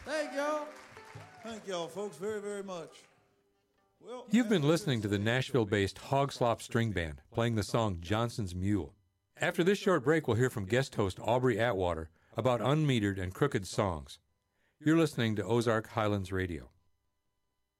Thank y'all. Thank y'all, folks, very, very much. Well, You've been listening to the Nashville-based Hog Slop String Band playing the song Johnson's Mule. After this short break, we'll hear from guest host Aubrey Atwater about unmetered and crooked songs. You're listening to Ozark Highlands Radio.